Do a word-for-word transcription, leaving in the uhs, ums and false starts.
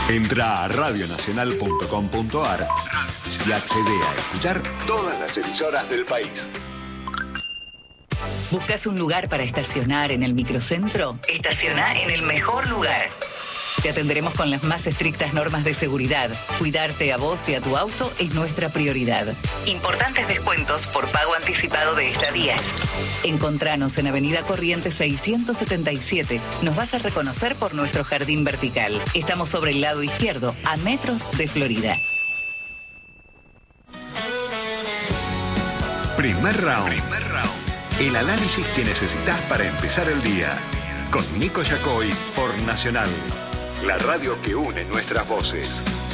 Entra a radio nacional punto com punto a r y accede a escuchar todas las emisoras del país. ¿Buscas un lugar para estacionar en el microcentro? Estaciona en el mejor lugar. Te atenderemos con las más estrictas normas de seguridad. Cuidarte a vos y a tu auto es nuestra prioridad. Importantes descuentos por pago anticipado de estadías. Encontranos en Avenida Corrientes seiscientos setenta y siete. Nos vas a reconocer por nuestro jardín vertical. Estamos sobre el lado izquierdo, a metros de Florida. Primer round. Primer round. El análisis que necesitas para empezar el día. Con Nico Yacoy por Nacional. La radio que une nuestras voces.